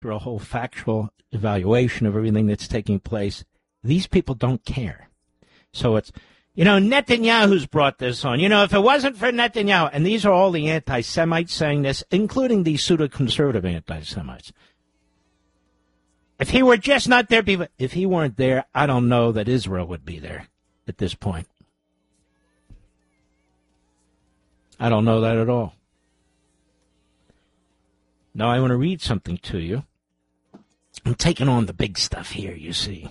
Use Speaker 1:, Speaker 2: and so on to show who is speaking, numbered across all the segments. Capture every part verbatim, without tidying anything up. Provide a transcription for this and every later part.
Speaker 1: through a whole factual evaluation of everything that's taking place, these people don't care. So it's, you know, Netanyahu's brought this on. You know, if it wasn't for Netanyahu, and these are all the anti-Semites saying this, including the pseudo-conservative anti-Semites. If he were just not there, if he weren't there, I don't know that Israel would be there at this point. I don't know that at all. Now I want to read something to you. I'm taking on the big stuff here, you see.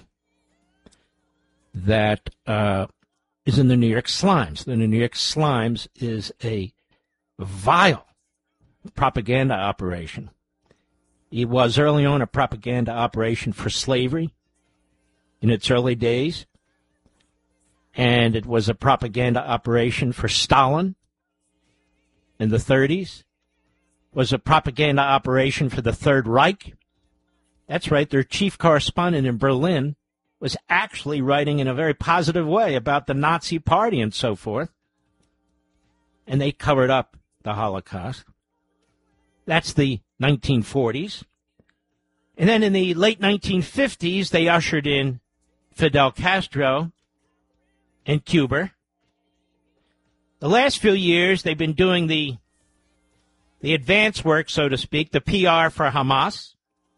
Speaker 1: That uh, is in the New York Slimes. The New York Slimes is a vile propaganda operation. It was early on a propaganda operation for slavery in its early days. And it was a propaganda operation for Stalin in the thirties. It was a propaganda operation for the Third Reich. That's right, their chief correspondent in Berlin was actually writing in a very positive way about the Nazi Party and so forth. And they covered up the Holocaust. That's the nineteen forties. And then in the late nineteen fifties, they ushered in Fidel Castro and Cuba. The last few years, they've been doing the, the advance work, so to speak, the P R for Hamas.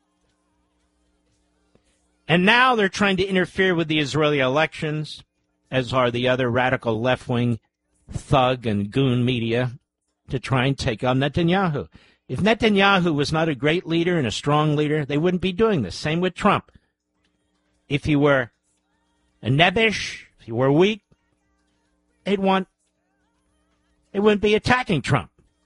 Speaker 1: And now they're trying to interfere with the Israeli elections, as are the other radical left-wing thug and goon media, to try and take on Netanyahu. If Netanyahu was not a great leader and a strong leader, they wouldn't be doing this. Same with Trump. If he were a nebbish, if he were weak, they'd want, they wouldn't be attacking Trump.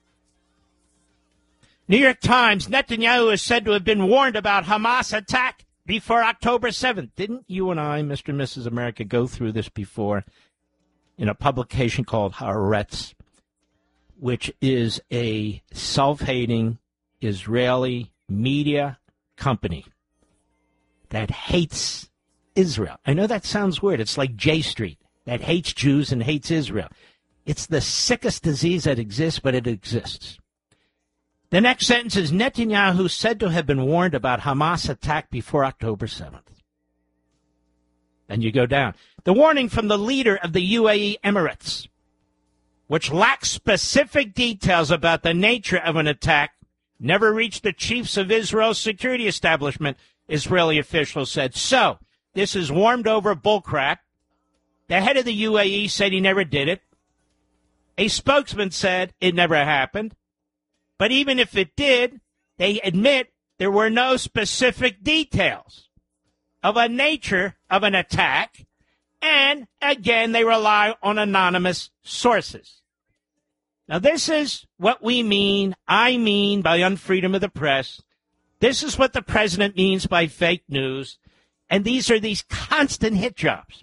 Speaker 1: New York Times, Netanyahu is said to have been warned about Hamas attack before October seventh. Didn't you and I, Mister and Missus America, go through this before in a publication called Haaretz, which is a self-hating Israeli media company that hates Israel? I know that sounds weird. It's like J Street, that hates Jews and hates Israel. It's the sickest disease that exists, but it exists. The next sentence is Netanyahu said to have been warned about Hamas attack before October seventh. Then you go down. The warning from the leader of the U A E Emirates, which lacks specific details about the nature of an attack, never reached the chiefs of Israel's security establishment, Israeli officials said. So, this is warmed over bullcrap. The head of the U A E said he never did it. A spokesman said it never happened. But even if it did, they admit there were no specific details of a nature of an attack. And, again, they rely on anonymous sources. Now, this is what we mean, I mean, by unfreedom of the press. This is what the president means by fake news. And these are these constant hit jobs.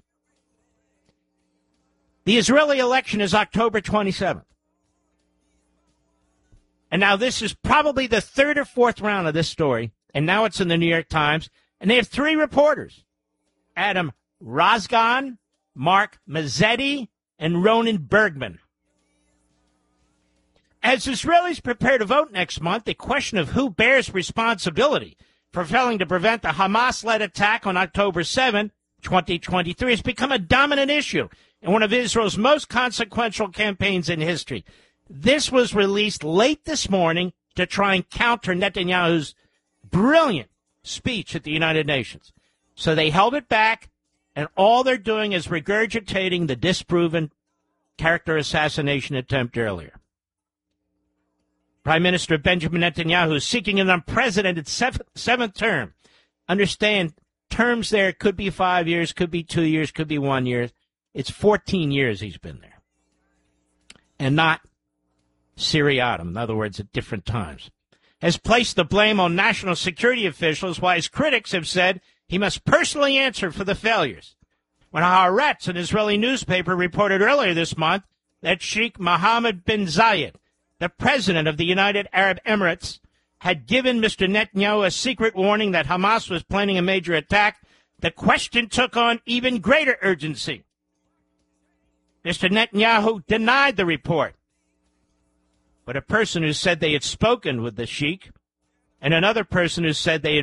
Speaker 1: The Israeli election is October twenty-seventh. And now this is probably the third or fourth round of this story. And now it's in the New York Times. And they have three reporters: Adam Rosgan, Mark Mazzetti, and Ronan Bergman. As Israelis prepare to vote next month, the question of who bears responsibility for failing to prevent the Hamas-led attack on October seventh, twenty twenty-three has become a dominant issue in one of Israel's most consequential campaigns in history. This was released late this morning to try and counter Netanyahu's brilliant speech at the United Nations. So they held it back, and all they're doing is regurgitating the disproven character assassination attempt earlier. Prime Minister Benjamin Netanyahu is seeking an unprecedented seventh, seventh term. Understand, terms there could be five years, could be two years, could be one year. It's fourteen years he's been there. And not seriatim, in other words, at different times. Has placed the blame on national security officials, while his critics have said he must personally answer for the failures. When Haaretz, an Israeli newspaper, reported earlier this month that Sheikh Mohammed bin Zayed, the president of the United Arab Emirates, had given Mister Netanyahu a secret warning that Hamas was planning a major attack, the question took on even greater urgency. Mister Netanyahu denied the report. But a person who said they had spoken with the sheikh and another person who said they